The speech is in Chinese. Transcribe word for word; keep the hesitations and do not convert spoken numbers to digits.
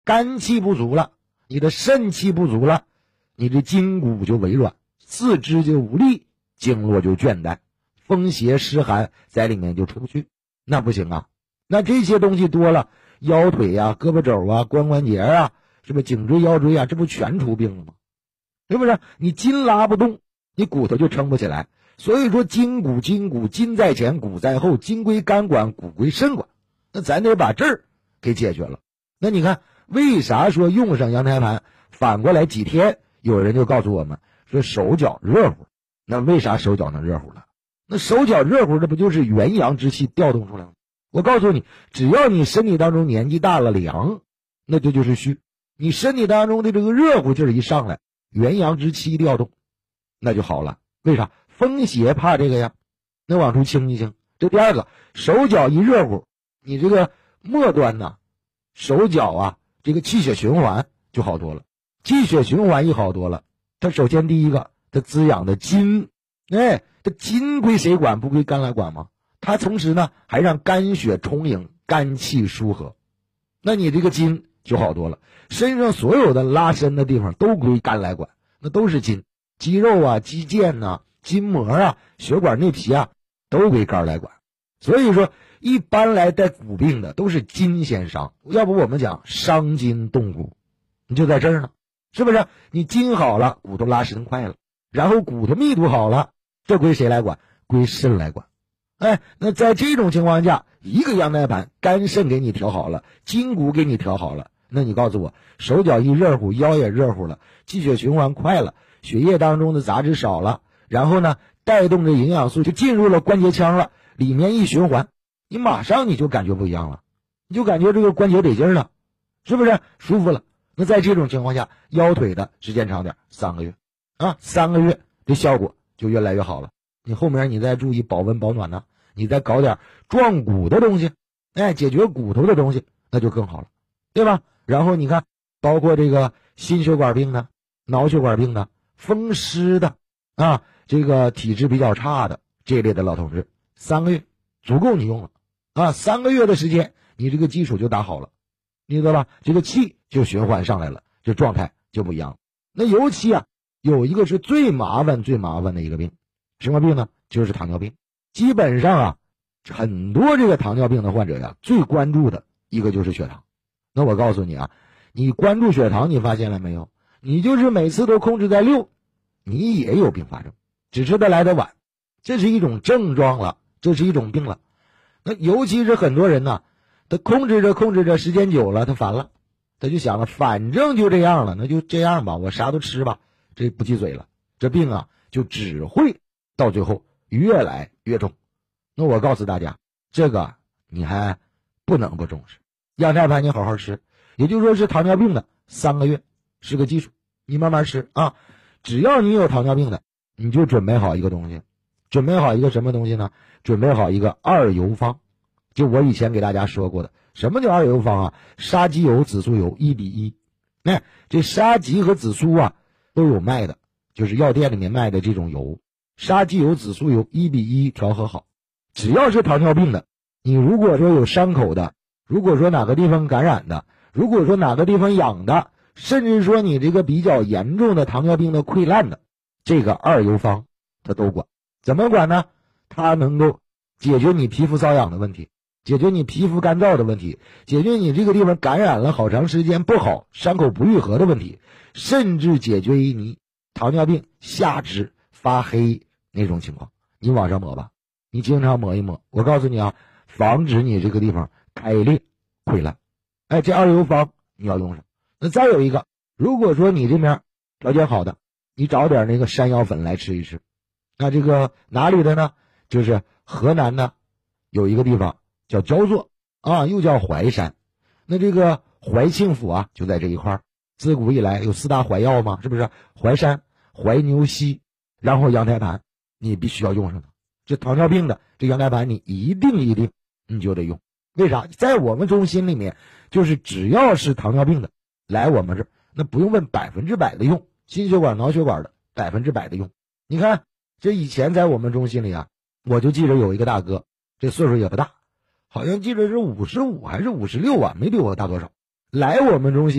肝气不足了，你的肾气不足了，你的筋骨就萎软，四肢就无力，经络就倦怠，风邪湿寒在里面就出不去，那不行啊。那这些东西多了，腰腿呀、啊、胳膊肘啊、髋关节啊，是不是颈椎腰椎啊，这不全出病了吗？是不是？你筋拉不动，你骨头就撑不起来。所以说筋骨筋骨，筋在前骨在后，筋归肝管，骨归肾管，那咱得把这儿给解决了。那你看为啥说用上羊胎盘反过来几天有人就告诉我们说手脚热乎？那为啥手脚能热乎了？那手脚热乎，这不就是元阳之气调动出来吗？我告诉你，只要你身体当中年纪大了凉，那这就是虚。你身体当中的这个热乎劲儿一上来，元阳之气调动，那就好了。为啥？风邪怕这个呀，那往出清一清。这第二个，手脚一热乎，你这个末端呢，手脚啊，这个气血循环就好多了。气血循环一好多了，它首先第一个，它滋养的筋，哎，这筋归谁管？不归肝来管吗？它同时呢，还让肝血充盈，肝气疏和，那你这个筋就好多了。身上所有的拉伸的地方都归肝来管，那都是筋，肌肉啊、肌腱呐、啊、筋膜啊、血管内皮啊，都归肝来管。所以说，一般来带骨病的都是筋先伤，要不我们讲伤筋动骨，你就在这儿呢，是不是？你筋好了，骨头拉伸快了，然后骨头密度好了，这归谁来管？归肾来管。哎，那在这种情况下，一个羊胎盘，肝肾给你调好了，筋骨给你调好了，那你告诉我，手脚一热乎，腰也热乎了，气血循环快了，血液当中的杂质少了，然后呢，带动着营养素就进入了关节腔了，里面一循环，你马上你就感觉不一样了，你就感觉这个关节得劲了，是不是舒服了？那在这种情况下，腰腿的时间长点，三个月啊，三个月这效果就越来越好了。你后面你再注意保温保暖呢，你再搞点壮骨的东西，哎，解决骨头的东西，那就更好了，对吧？然后你看，包括这个心血管病的、脑血管病的、风湿的啊，这个体质比较差的这一类的老同志，三个月足够你用了啊，三个月的时间，你这个基础就打好了，你知道吧？这个气就循环上来了，这状态就不一样了。那尤其啊，有一个是最麻烦、最麻烦的一个病。什么病呢？就是糖尿病。基本上啊，很多这个糖尿病的患者呀，最关注的一个就是血糖。那我告诉你啊，你关注血糖，你发现了没有？你就是每次都控制在六，你也有并发症，只是它来得晚，这是一种症状了，这是一种病了。那尤其是很多人呢，他控制着控制着，时间久了，他烦了，他就想了，反正就这样了，那就这样吧，我啥都吃吧，这不忌嘴了，这病啊就只会到最后越来越重。那我告诉大家，这个你还不能不重视。羊胎盘你好好吃，也就是说是糖尿病的三个月是个基础，你慢慢吃啊。只要你有糖尿病的，你就准备好一个东西，准备好一个什么东西呢？准备好一个二油方。就我以前给大家说过的，什么叫二油方啊？沙棘油、紫苏油一比一。那这沙棘和紫苏啊都有卖的，就是药店里面卖的这种油。沙棘油、紫苏油一比一调和好。只要是糖尿病的，你如果说有伤口的，如果说哪个地方感染的，如果说哪个地方痒的，甚至说你这个比较严重的糖尿病的溃烂的，这个二油方它都管。怎么管呢？它能够解决你皮肤瘙痒的问题，解决你皮肤干燥的问题，解决你这个地方感染了好长时间不好，伤口不愈合的问题，甚至解决于你糖尿病下肢发黑那种情况。你往上抹吧，你经常抹一抹，我告诉你啊，防止你这个地方开裂溃烂。哎，这二油方你要用上。那再有一个，如果说你这边条件好的，你找点那个山药粉来吃一吃。那这个哪里的呢？就是河南的有一个地方叫焦作啊，又叫淮山。那这个淮庆府啊就在这一块，自古以来有四大淮药嘛，是不是？淮山、淮牛膝，然后羊胎盘，你必须要用上它。这糖尿病的这羊胎盘你一定一定你就得用。为啥？在我们中心里面，就是只要是糖尿病的来我们这儿，那不用问，百分之百的用，心血管脑血管的百分之百的用。你看这以前在我们中心里啊，我就记着有一个大哥，这岁数也不大，好像记着是五十五还是五十六啊，没比我大多少。 来我们中心